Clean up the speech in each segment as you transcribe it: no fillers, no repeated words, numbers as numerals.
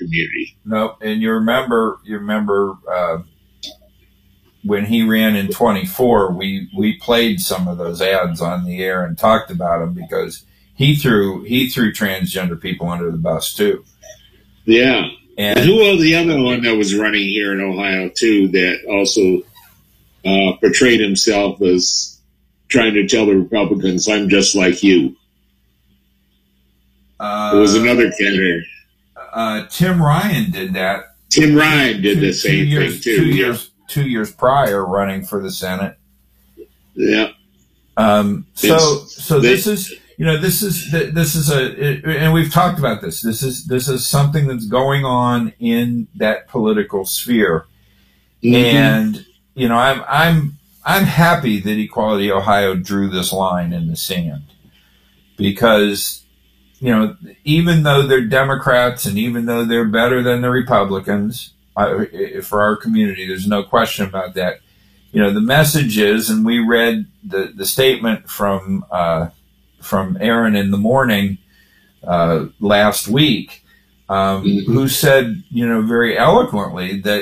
community. No, and you remember when he ran in 24, we played some of those ads on the air and talked about him because he threw transgender people under the bus too. Yeah. And who was the other one that was running here in Ohio too that also portrayed himself as trying to tell the Republicans, "I'm just like you"? There was another candidate. Tim Ryan did that. Tim Ryan did the same thing too. 2 years prior, running for the Senate. Yeah. So this is and we've talked about this. This is something that's going on in that political sphere, and I'm happy that Equality Ohio drew this line in the sand, because even though they're Democrats and even though they're better than the Republicans for our community, there's no question about that. The message is, and we read the statement from Aaron in the morning last week, who said, very eloquently that,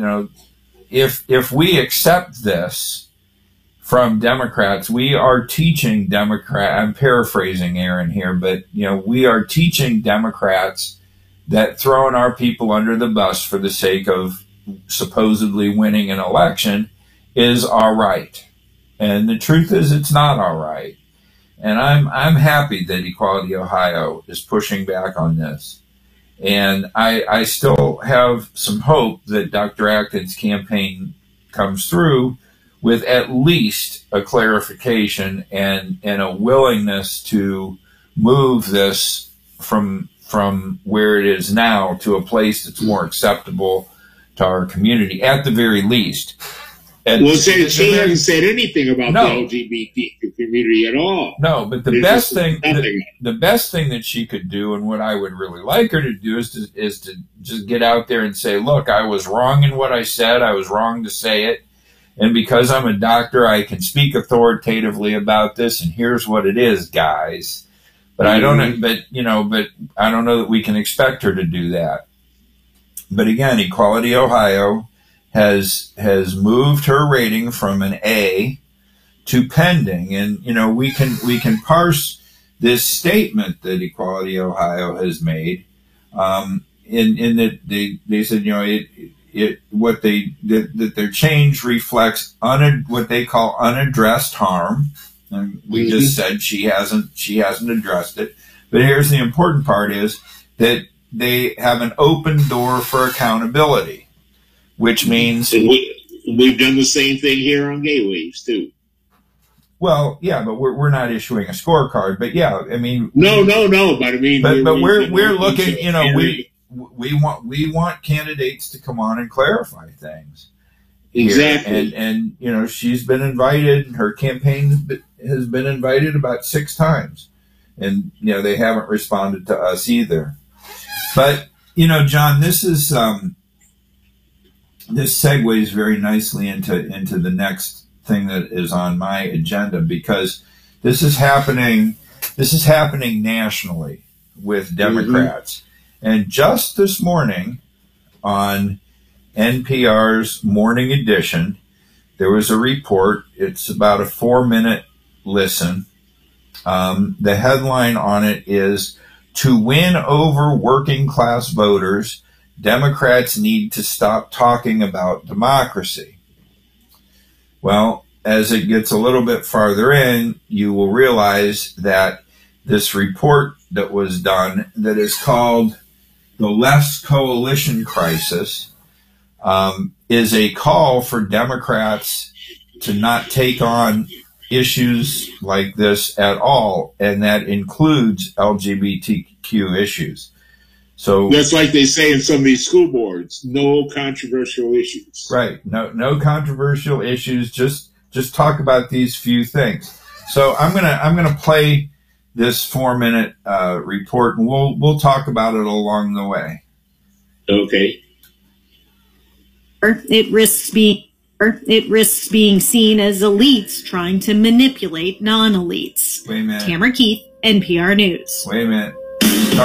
if we accept this from Democrats, we are teaching I'm paraphrasing Aaron here, but, we are teaching Democrats that throwing our people under the bus for the sake of supposedly winning an election is all right. And the truth is, it's not all right. And I'm happy that Equality Ohio is pushing back on this. And I still have some hope that Dr. Atkins' campaign comes through with at least a clarification and a willingness to move this from where it is now to a place that's more acceptable to our community, at the very least. Well, she hasn't said anything about the LGBT community at all. No, but the best thing that she could do, and what I would really like her to do, is to just get out there and say, "Look, I was wrong in what I said. I was wrong to say it, and because I'm a doctor, I can speak authoritatively about this. And here's what it is, guys." But I don't know. But I don't know that we can expect her to do that. But again, Equality Ohio has moved her rating from an A to pending, and we can parse this statement that Equality Ohio has made, in that they said that their change reflects what they call unaddressed harm, and we just said she hasn't addressed it. But here's the important part: is that they have an open door for accountability. Which means we've done the same thing here on Gay Waves too. Well, yeah, but we're not issuing a scorecard. But yeah, I mean, no. But I mean, we're looking. We want candidates to come on and clarify things. Exactly. And she's been invited. Her campaign has been invited about 6 times, and they haven't responded to us either. But John, this is. This segues very nicely into the next thing that is on my agenda, because this is happening nationally with Democrats. And just this morning on NPR's Morning Edition, there was a report. It's about a 4-minute listen. The headline on it is, "To win over working class voters, Democrats need to stop talking about democracy." Well, as it gets a little bit farther in, you will realize that this report that was done, that is called the Left's Coalition Crisis, is a call for Democrats to not take on issues like this at all, and that includes LGBTQ issues. So that's like they say in some of these school boards: no controversial issues. Right. No controversial issues. Just talk about these few things. So I'm gonna play this 4-minute report, and we'll talk about it along the way. Okay. It risks being seen as elites trying to manipulate non-elites. Wait a minute. Tamara Keith, NPR News. Wait a minute.